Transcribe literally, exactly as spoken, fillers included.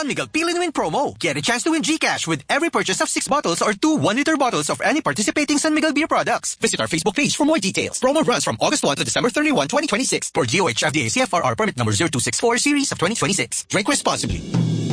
San Miguel Peel and Win promo. Get a chance to win GCash with every purchase of six bottles or two one-liter bottles of any participating San Miguel beer products. Visit our Facebook page for more details. Promo runs from August first to December thirty-first, twenty twenty-six. For G O H F D A C F R R permit number zero two six four series of twenty twenty-six. Drink responsibly.